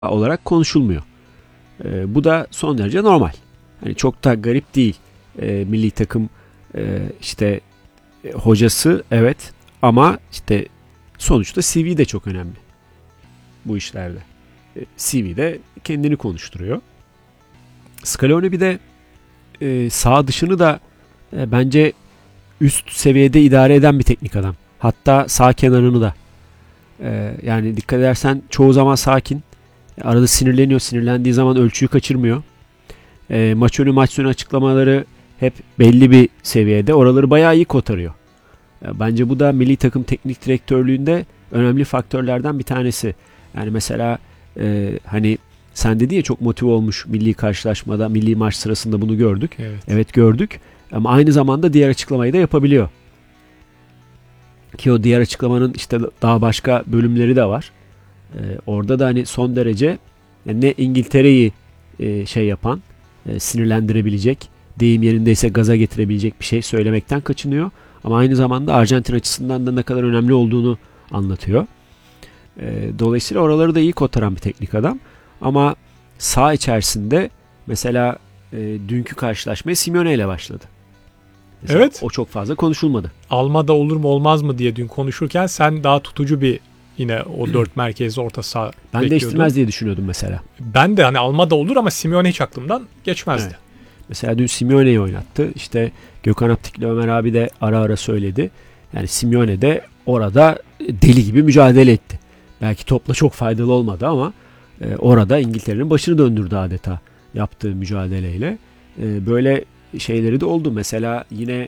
olarak konuşulmuyor. Bu da son derece normal. Hani çok da garip değil. Milli takım işte hocası evet ama işte sonuçta CV de çok önemli bu işlerde. CV de kendini konuşturuyor. Scaloni bir de sağ dışını da bence üst seviyede idare eden bir teknik adam. Hatta sağ kenarını da. Yani dikkat edersen çoğu zaman sakin. Arada sinirleniyor. Sinirlendiği zaman ölçüyü kaçırmıyor. Maç önü maç sonu açıklamaları hep belli bir seviyede. Oraları bayağı iyi kotarıyor. Bence bu da milli takım teknik direktörlüğünde önemli faktörlerden bir tanesi. Yani mesela hani sen dedi ya çok motive olmuş milli karşılaşmada, milli maç sırasında bunu gördük. Evet gördük. Ama aynı zamanda diğer açıklamayı da yapabiliyor. Ki o diğer açıklamanın işte daha başka bölümleri de var. Orada da hani son derece yani ne İngiltere'yi şey yapan, sinirlendirebilecek, deyim yerindeyse gaza getirebilecek bir şey söylemekten kaçınıyor. Ama aynı zamanda Arjantin açısından da ne kadar önemli olduğunu anlatıyor. Dolayısıyla oraları da iyi kotaran bir teknik adam. Ama saha içerisinde mesela dünkü karşılaşmaya Simeone ile başladı. Mesela evet. O çok fazla konuşulmadı. Almada olur mu olmaz mı diye dün konuşurken sen daha tutucu bir yine o 4 merkezli orta saha bekliyordun. Ben değiştirmez diye düşünüyordum mesela. Ben de hani Almada olur ama Simeone hiç aklımdan geçmezdi. Evet. Mesela dün Simeone'yi oynattı. İşte Gökhan Aptik'le Ömer abi de ara ara söyledi. Yani Simeone de orada deli gibi mücadele etti. Belki topla çok faydalı olmadı ama orada İngiltere'nin başını döndürdü adeta yaptığı mücadeleyle. Böyle şeyleri de oldu. Mesela yine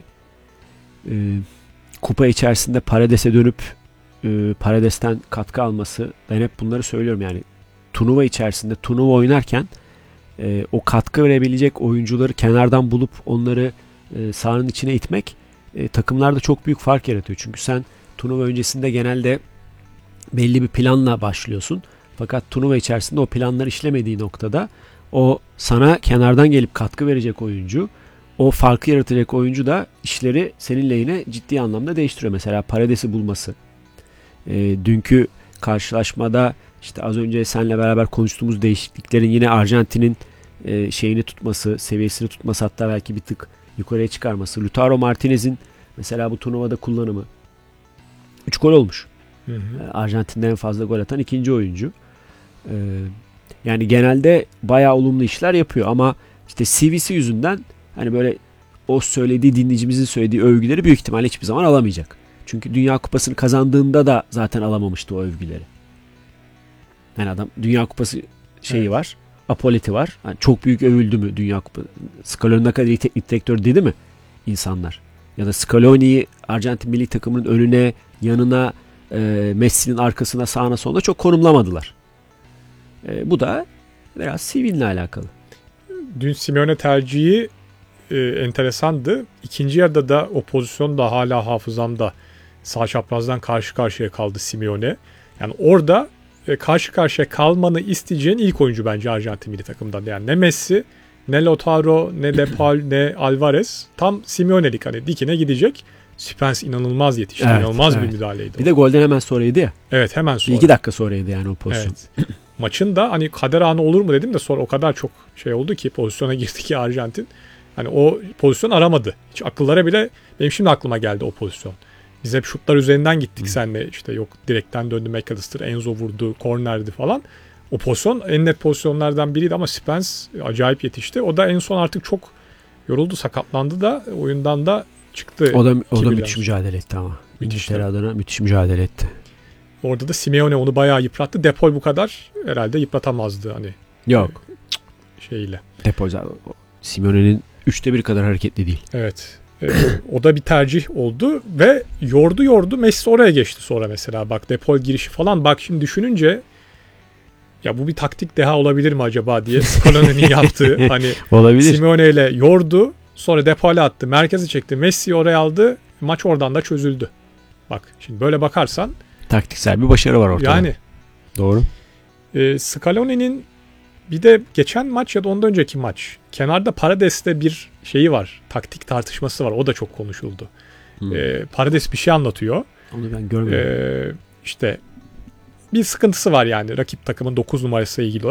kupa içerisinde Paredes'e dönüp Paredes'ten katkı alması. Ben hep bunları söylüyorum yani. Turnuva içerisinde turnuva oynarken o katkı verebilecek oyuncuları kenardan bulup onları sahanın içine itmek takımlarda çok büyük fark yaratıyor. Çünkü sen turnuva öncesinde genelde belli bir planla başlıyorsun. Fakat turnuva içerisinde o planlar işlemediği noktada o sana kenardan gelip katkı verecek oyuncu, o farkı yaratacak oyuncu da işleri senin lehine ciddi anlamda değiştiriyor. Mesela Paredes'i bulması. Dünkü karşılaşmada işte az önce seninle beraber konuştuğumuz değişikliklerin yine Arjantin'in şeyini tutması, seviyesini tutması, hatta belki bir tık yukarıya çıkarması. Lautaro Martinez'in mesela bu turnuvada kullanımı. 3 gol olmuş. Hı hı. Arjantin'de en fazla gol atan ikinci oyuncu. Yani genelde bayağı olumlu işler yapıyor ama işte CV'si yüzünden hani böyle o söylediği, dinleyicimizin söylediği övgüleri büyük ihtimalle hiçbir zaman alamayacak. Çünkü Dünya Kupası'nı kazandığında da zaten alamamıştı o övgüleri. Yani adam Dünya Kupası şeyi var. Apolleti var. Yani çok büyük övüldü mü Dünya Kupası? Scaloni ne kadar iyi teknik direktör dedi mi insanlar? Ya da Scaloni'yi Arjantin milli takımının önüne, yanına, Messi'nin arkasına, sağına, soluna çok konumlamadılar. Bu da biraz CV'yle alakalı. Dün Simeone tercihi enteresandı. İkinci yarıda da o pozisyon da hala hafızamda. Sağ çaprazdan karşı karşıya kaldı Simeone. Yani orada karşı karşıya kalmanı isteyeceğin ilk oyuncu bence Arjantin milli takımdan. Yani ne Messi, ne Lautaro, ne De Paul, ne Alvarez. Tam Simeone'lik hani dikine gidecek. Spence inanılmaz yetişti. Evet, inanılmaz bir müdahaleydi. Bir de golden hemen sonraydı ya. Evet, hemen sonra. 2 dakika sonraydı yani o pozisyon. Evet. Maçın da hani kader anı olur mu dedim de sonra o kadar çok şey oldu ki pozisyona girdi ki Arjantin. Hani o pozisyon aramadı. Hiç akıllara bile benim şimdi aklıma geldi o pozisyon. Biz hep şutlar üzerinden gittik seninle, işte yok direkten döndü McAllister, Enzo vurdu, kornerdi falan. O pozisyon en net pozisyonlardan biriydi ama Spence acayip yetişti. O da en son artık çok yoruldu, sakatlandı da oyundan da çıktı. O da müthiş mücadele etti ama. İngiltere adına müthiş mücadele etti. Orada da Simeone onu bayağı yıprattı. De Paul bu kadar herhalde yıpratamazdı hani. Yok. Şeyle. De Paul Simeone'nin 1/3 kadar hareketli değil. Evet. O da bir tercih oldu ve yordu Messi oraya geçti sonra mesela bak De Paul girişi falan, bak şimdi düşününce ya bu bir taktik deha olabilir mi acaba diye Scaloni'nin yaptığı hani olabilir. Simeone ile yordu, sonra De Paul'e attı, merkezi çekti, Messi'yi oraya aldı, maç oradan da çözüldü. Bak şimdi böyle bakarsan taktiksel bir başarı var ortada. Yani doğru. Scaloni'nin bir de geçen maç ya da ondan önceki maç kenarda Paredes'te bir şeyi var. Taktik tartışması var. O da çok konuşuldu. Paredes bir şey anlatıyor. Onu ben görmedim. İşte bir sıkıntısı var yani rakip takımın 9 numarası ilgili olarak.